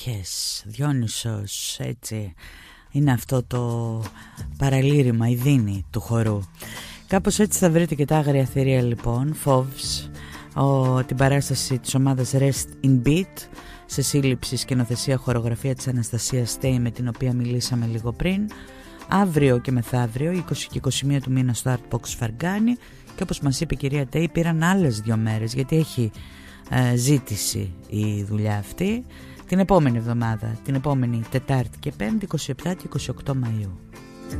Βροχές, Διόνυσος, έτσι είναι αυτό το παραλήρημα, η δίνη του χορού. Κάπως έτσι θα βρείτε και τα άγρια θηρία λοιπόν, Fovs, την παράσταση της ομάδας Rest in Beat, σε σύλληψη, σκηνοθεσία, χορογραφία της Αναστασίας Στέι, με την οποία μιλήσαμε λίγο πριν. Αύριο και μεθαύριο, 20 και 21 του μήνα, στο Artbox Φαργκάνη. Και όπως μας είπε η κυρία Τέι, πήραν άλλες 2 μέρες, γιατί έχει ζήτηση η δουλειά αυτή. Την επόμενη εβδομάδα, την επόμενη Τετάρτη και Πέμπτη, 27 και 28 Μαΐου.